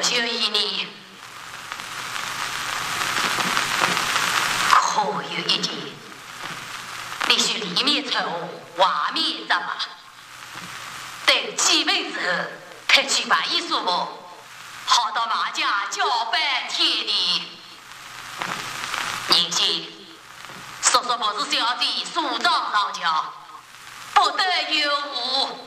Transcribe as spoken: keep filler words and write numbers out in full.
就一年，可有一点，你须里面丑，外面脏嘛。等几辈之后，开去把衣服好到马家交办天地。人间，叔叔不是小弟树状上桥，不得有误。